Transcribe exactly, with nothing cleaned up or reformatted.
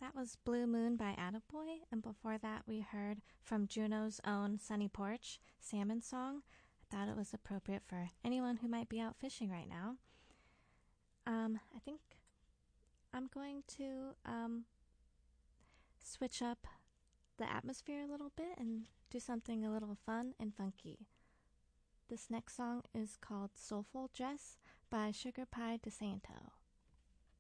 That was Blue Moon by Attaboy, and before that we heard from Juno's own Sunny Porch, Salmon Song. I thought it was appropriate for anyone who might be out fishing right now. Um, I think I'm going to um, switch up the atmosphere a little bit and do something a little fun and funky. This next song is called Soulful Dress by Sugar Pie DeSanto.